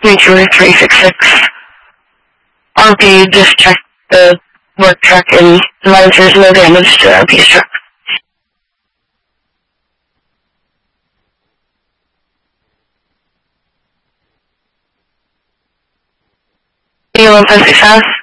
Mutual 366. RP, just check the work truck and there's no damage to RP's truck. B156